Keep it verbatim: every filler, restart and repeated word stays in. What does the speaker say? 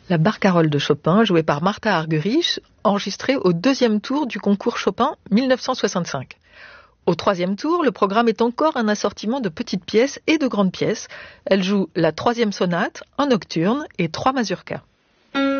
La barcarolle de Chopin, jouée par Martha Argerich, enregistrée au deuxième tour du concours Chopin mille neuf cent soixante-cinq. Au troisième tour, le programme est encore un assortiment de petites pièces et de grandes pièces. Elle joue la troisième sonate, un nocturne et trois mazurkas.